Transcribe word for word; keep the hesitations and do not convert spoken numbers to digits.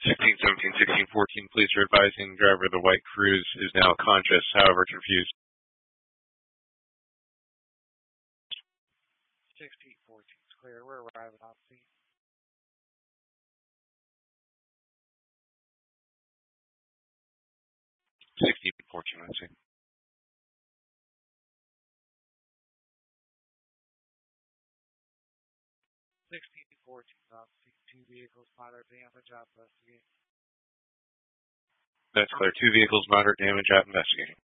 sixteen, seventeen, sixteen, fourteen, police are advising driver of the white Cruise is now conscious, however confused. sixteen, fourteen is clear. We're arriving on scene. sixteen, fourteen, I see. sixteen, fourteen on scene. Two vehicles, moderate damage, out investigating. That's clear. Two vehicles, moderate damage, out investigating.